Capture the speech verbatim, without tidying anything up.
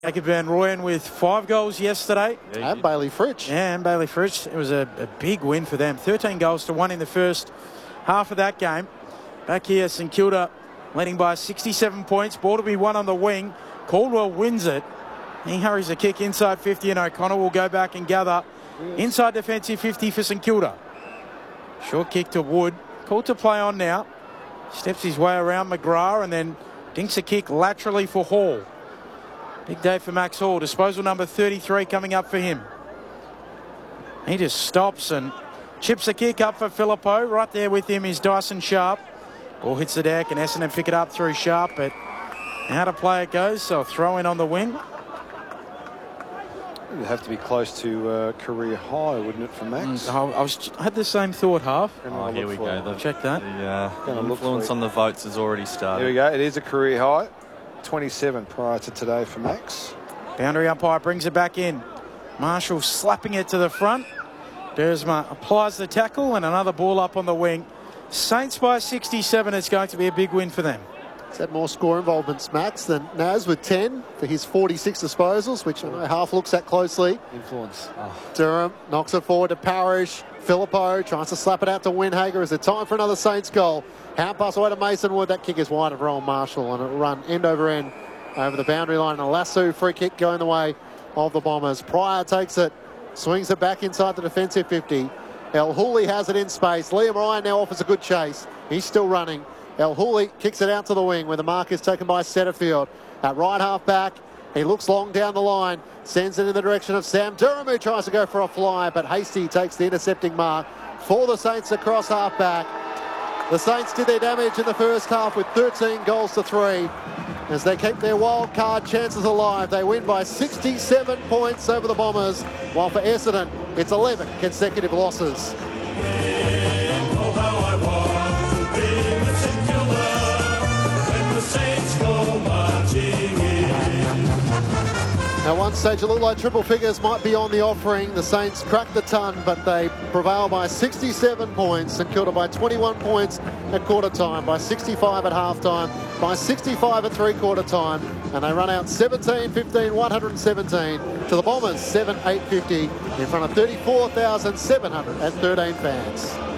Jacob van Rooyen with five goals yesterday. Yeah, and Bailey Fritsch. Yeah, and Bailey Fritsch. It was a, a big win for them. thirteen goals to one in the first half of that game. Back here, St Kilda leading by sixty-seven points. Ball to be won on the wing. Caldwell wins it. He hurries a kick inside fifty, and O'Connor will go back and gather inside defensive fifty for St Kilda. Short kick to Wood. Called to play on now. Steps his way around McGrath and then dinks a kick laterally for Hall. Big day for Max Hall. Disposal number thirty-three coming up for him. He just stops and chips a kick up for Phillipou. Right there with him is Dyson Sharp. Ball hits the deck and Essendon pick it up through Sharp, but how to play it goes, so throw in on the wing. It would have to be close to uh, career high, wouldn't it, for Max? Mm, I, was, I had the same thought, half. Oh, here we go. The, Check that. The uh, influence on the votes has already started. Here we go. It is a career high. twenty-seven prior to today for Max. Boundary umpire brings it back in. Marshall slapping it to the front. Dersma applies the tackle and another ball up on the wing. Saints by sixty-seven. It's going to be a big win for them. He's had more score involvements, Max, than Naz with ten for his forty-six disposals, which I know Half looks at closely. Influence. Oh. Durham knocks it forward to Parrish. Phillipou tries to slap it out to Windhager. Is it time for another Saints goal? Hand pass away to Mason Wood. That kick is wide of Rowan Marshall, and it'll run end over end over the boundary line. And a lasso free kick going the way of the Bombers. Pryor takes it, swings it back inside the defensive fifty. El Hooley has it in space. Liam Ryan now offers a good chase. He's still running. El Hooley kicks it out to the wing where the mark is taken by Setterfield. At right half back, he looks long down the line, sends it in the direction of Sam Durham, who tries to go for a fly, but Hasty takes the intercepting mark for the Saints across half back. The Saints did their damage in the first half with thirteen goals to three. As they keep their wild card chances alive, they win by sixty-seven points over the Bombers, while for Essendon, it's eleven consecutive losses. At one stage, it looked like triple figures might be on the offering. The Saints cracked the ton, but they prevail by sixty-seven points. St Kilda by twenty-one points at quarter time, by sixty-five at half time, by sixty-five at three quarter time, and they run out seventeen fifteen one hundred seventeen to the Bombers seven eight fifty in front of thirty-four thousand seven hundred thirteen fans.